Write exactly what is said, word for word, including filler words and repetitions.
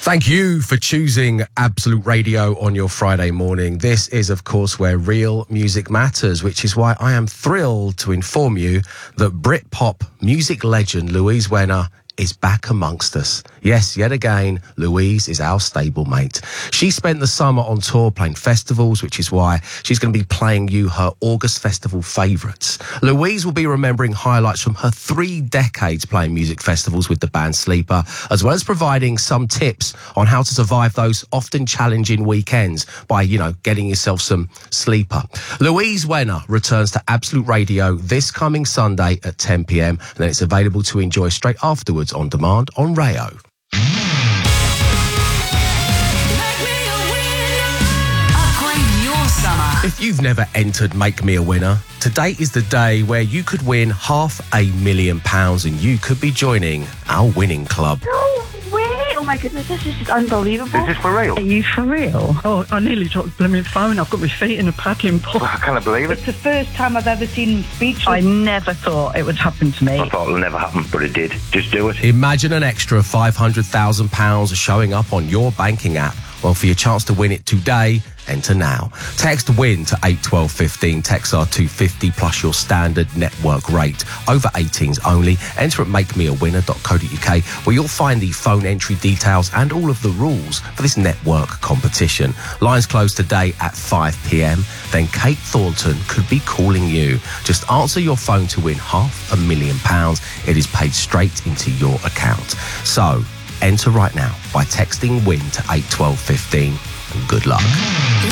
Thank you for choosing Absolute Radio on your Friday morning. This is, of course, where real music matters, which is why I am thrilled to inform you that Britpop music legend Louise Wenner is back amongst us. Yes, yet again, Louise is our stablemate. She spent the summer on tour playing festivals, which is why she's going to be playing you her August festival favourites. Louise will be remembering highlights from her three decades playing music festivals with the band Sleeper, as well as providing some tips on how to survive those often challenging weekends by, you know, getting yourself some Sleeper. Louise Wenner returns to Absolute Radio this coming Sunday at ten p m, and then it's available to enjoy straight afterwards on demand on Rayo. If you've never entered Make Me a Winner, today is the day where you could win half a million pounds and you could be joining our winning club. No way! Oh my goodness, this is just unbelievable. Is this for real? Are you for real? Oh, I nearly dropped the blooming phone. I've got my feet in a paddling pool. I can't believe it. It's the first time I've ever seen him speechless. I never thought it would happen to me. I thought it'll never happen, but it did. Just do it. Imagine an extra five hundred thousand pounds showing up on your banking app. Well, for your chance to win it today, enter now. Text WIN to eight twelve fifteen. Text R two fifty plus your standard network rate. Over eighteens only. Enter at make me a winner dot co dot u k, where you'll find the phone entry details and all of the rules for this network competition. Lines close today at five p m. Then Kate Thornton could be calling you. Just answer your phone to win half a million pounds. It is paid straight into your account. So, enter right now by texting WIN to eight twelve fifteen, and good luck.